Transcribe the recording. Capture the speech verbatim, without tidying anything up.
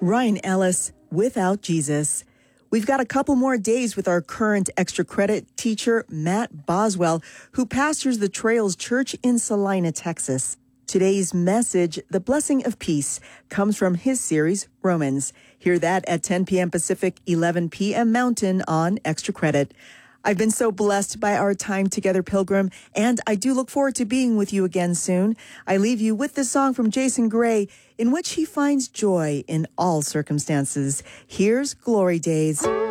Ryan Ellis, Without Jesus. We've got a couple more days with our current extra credit teacher, Matt Boswell, who pastors the Trails Church in Salina, Texas. Today's message, The Blessing of Peace, comes from his series, Romans. Hear that at ten p.m. Pacific, eleven p.m. Mountain on Extra Credit. I've been so blessed by our time together, Pilgrim, and I do look forward to being with you again soon. I leave you with this song from Jason Gray, in which he finds joy in all circumstances. Here's Glory Days.